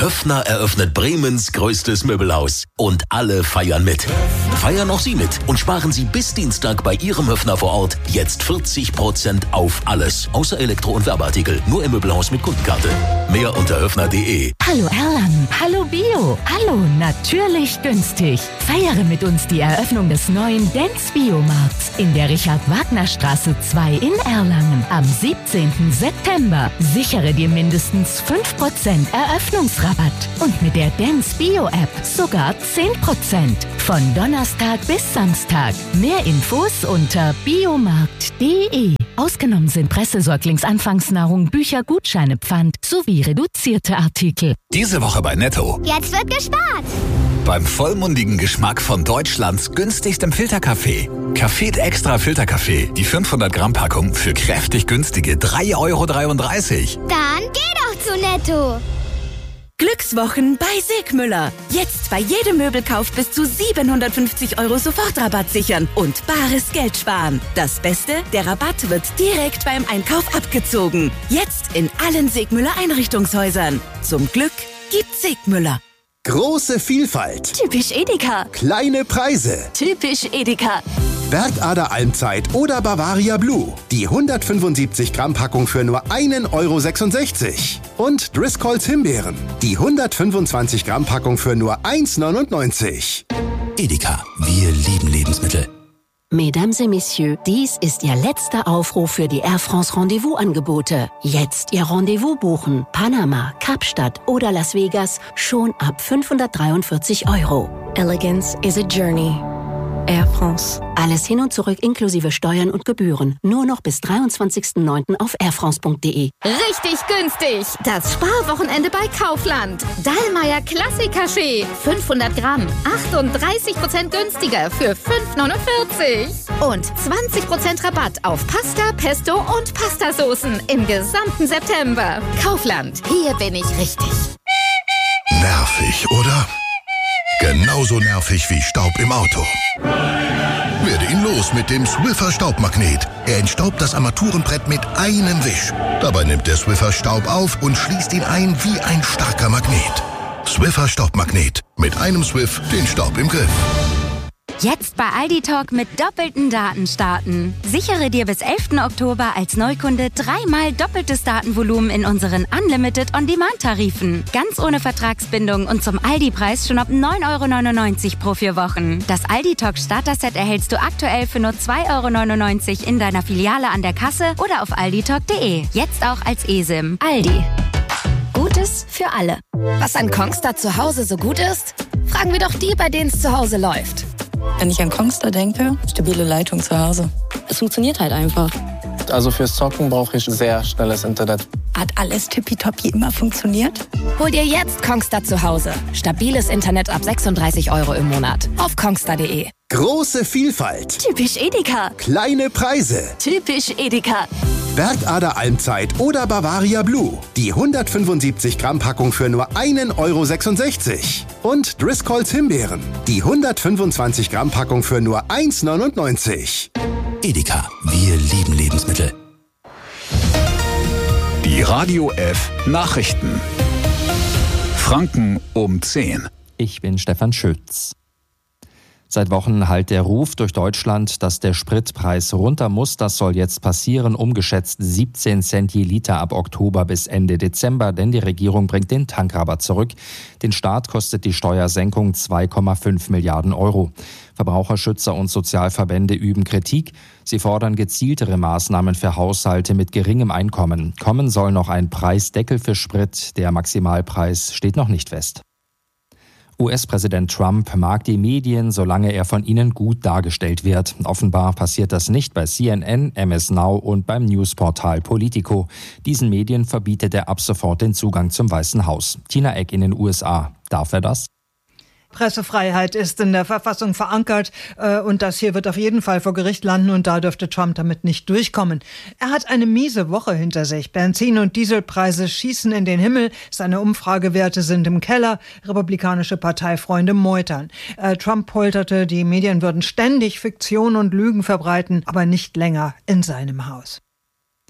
Höffner eröffnet Bremens größtes Möbelhaus. Und alle feiern mit. Feiern auch Sie mit und sparen Sie bis Dienstag bei Ihrem Höffner vor Ort jetzt 40% auf alles. Außer Elektro- und Werbeartikel. Nur im Möbelhaus mit Kundenkarte. Mehr unter höffner.de. Hallo Erlangen. Hallo Bio. Hallo natürlich günstig. Feiere mit uns die Eröffnung des neuen Dance Biomarkts in der Richard-Wagner-Straße 2 in Erlangen am 17. September. Sichere dir mindestens 5% Eröffnungsrabatt und mit der Dance Bio App sogar 10%. Von Donnerstag bis Samstag. Mehr Infos unter biomarkt.de. Ausgenommen sind Pressesäuglingsanfangsnahrung, Bücher, Gutscheine, Pfand sowie reduzierte Artikel. Diese Woche bei Netto. Jetzt wird gespart! Beim vollmundigen Geschmack von Deutschlands günstigstem Filterkaffee. Café Extra Filterkaffee. Die 500 Gramm Packung für kräftig günstige 3,33 Euro. Dann geh doch zu Netto! Glückswochen bei Segmüller. Jetzt bei jedem Möbelkauf bis zu 750 Euro Sofortrabatt sichern und bares Geld sparen. Das Beste, der Rabatt wird direkt beim Einkauf abgezogen. Jetzt in allen Segmüller Einrichtungshäusern. Zum Glück gibt Segmüller. Große Vielfalt. Typisch Edeka. Kleine Preise. Typisch Edeka. Bergader Almzeit oder Bavaria Blue. Die 175 Gramm Packung für nur 1,66 Euro. Und Driscolls Himbeeren. Die 125 Gramm Packung für nur 1,99 €. Edeka. Wir lieben Lebensmittel. Mesdames et Messieurs, dies ist Ihr letzter Aufruf für die Air France Rendezvous-Angebote. Jetzt Ihr Rendezvous buchen. Panama, Kapstadt oder Las Vegas schon ab 543 €. Elegance is a journey. Air France. Alles hin und zurück inklusive Steuern und Gebühren. Nur noch bis 23.09. auf airfrance.de. Richtig günstig. Das Sparwochenende bei Kaufland. Dallmayr Klassik-Kaffee. 500 Gramm. 38% günstiger für 5,49 €. Und 20% Rabatt auf Pasta, Pesto und Pastasoßen im gesamten September. Kaufland. Hier bin ich richtig. Nervig, oder? Genauso nervig wie Staub im Auto. Werde ihn los mit dem Swiffer Staubmagnet. Er entstaubt das Armaturenbrett mit einem Wisch. Dabei nimmt der Swiffer Staub auf und schließt ihn ein wie ein starker Magnet. Swiffer Staubmagnet. Mit einem Swiff den Staub im Griff. Jetzt bei Aldi Talk mit doppelten Daten starten. Sichere dir bis 11. Oktober als Neukunde 3-mal doppeltes Datenvolumen in unseren Unlimited On-Demand-Tarifen. Ganz ohne Vertragsbindung und zum Aldi-Preis schon ab 9,99 € pro 4 Wochen. Das Aldi Talk Starter-Set erhältst du aktuell für nur 2,99 € in deiner Filiale an der Kasse oder auf alditalk.de. Jetzt auch als eSIM. Aldi. Gutes für alle. Was an Kongstar zu Hause so gut ist? Fragen wir doch die, bei denen es zu Hause läuft. Wenn ich an Kongstar denke, stabile Leitung zu Hause. Es funktioniert halt einfach. Also fürs Zocken brauche ich sehr schnelles Internet. Hat alles tippitoppi immer funktioniert? Hol dir jetzt Kongstar zu Hause. Stabiles Internet ab 36 € im Monat. Auf kongstar.de. Große Vielfalt. Typisch Edeka. Kleine Preise. Typisch Edeka. Bergader Almzeit oder Bavaria Blue. Die 175 Gramm Packung für nur 1,66 €. Und Driscolls Himbeeren. Die 125 Gramm Packung für nur 1,99 €. Edeka. Wir lieben Lebensmittel. Die Radio F Nachrichten. Franken um 10. Ich bin Stefan Schütz. Seit Wochen hallt der Ruf durch Deutschland, dass der Spritpreis runter muss. Das soll jetzt passieren, umgeschätzt 17 Cent je Liter ab Oktober bis Ende Dezember, denn die Regierung bringt den Tankrabatt zurück. Den Staat kostet die Steuersenkung 2,5 Milliarden €. Verbraucherschützer und Sozialverbände üben Kritik. Sie fordern gezieltere Maßnahmen für Haushalte mit geringem Einkommen. Kommen soll noch ein Preisdeckel für Sprit. Der Maximalpreis steht noch nicht fest. US-Präsident Trump mag die Medien, solange er von ihnen gut dargestellt wird. Offenbar passiert das nicht bei CNN, MS Now und beim Newsportal Politico. Diesen Medien verbietet er ab sofort den Zugang zum Weißen Haus. Tina Eck in den USA. Darf er das? Pressefreiheit ist in der Verfassung verankert und das hier wird auf jeden Fall vor Gericht landen und da dürfte Trump damit nicht durchkommen. Er hat eine miese Woche hinter sich. Benzin- und Dieselpreise schießen in den Himmel, seine Umfragewerte sind im Keller, republikanische Parteifreunde meutern. Trump polterte, die Medien würden ständig Fiktion und Lügen verbreiten, aber nicht länger in seinem Haus.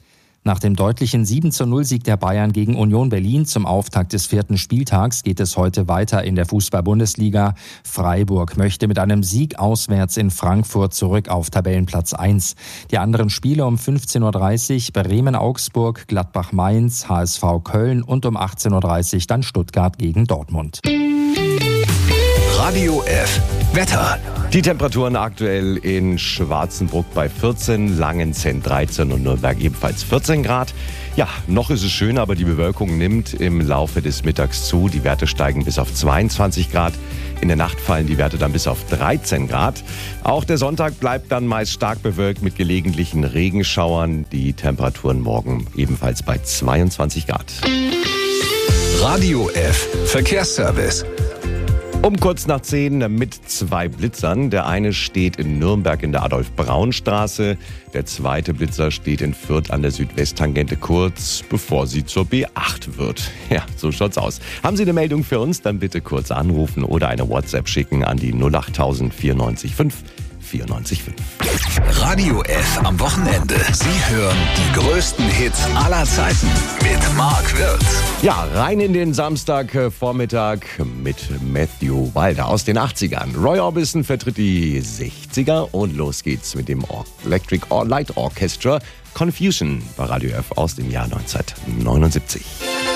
Nach dem deutlichen 7:0-Sieg der Bayern gegen Union Berlin zum Auftakt des 4. Spieltags geht es heute weiter in der Fußball-Bundesliga. Freiburg möchte mit einem Sieg auswärts in Frankfurt zurück auf Tabellenplatz 1. Die anderen Spiele um 15:30 Uhr Bremen-Augsburg, Gladbach-Mainz, HSV Köln und um 18:30 Uhr dann Stuttgart gegen Dortmund. Radio F. Wetter. Die Temperaturen aktuell in Schwarzenbruck bei 14, Langenzenn 13 und Nürnberg ebenfalls 14 Grad. Ja, noch ist es schön, aber die Bewölkung nimmt im Laufe des Mittags zu. Die Werte steigen bis auf 22 Grad. In der Nacht fallen die Werte dann bis auf 13 Grad. Auch der Sonntag bleibt dann meist stark bewölkt mit gelegentlichen Regenschauern. Die Temperaturen morgen ebenfalls bei 22 Grad. Radio F. Verkehrsservice. Um kurz nach 10 mit 2 Blitzern. Der eine steht in Nürnberg in der Adolf-Braun-Straße. Der zweite Blitzer steht in Fürth an der Südwesttangente kurz bevor sie zur B8 wird. Ja, so schaut's aus. Haben Sie eine Meldung für uns? Dann bitte kurz anrufen oder eine WhatsApp schicken an die 08000 94 5 94 5. Radio F am Wochenende. Sie hören die größten Hits aller Zeiten mit Mark Wirtz. Ja, rein in den Samstagvormittag mit Matthew Wilder aus den 80ern. Roy Orbison vertritt die 60er und los geht's mit dem Electric Light Orchestra Confusion bei Radio F aus dem Jahr 1979.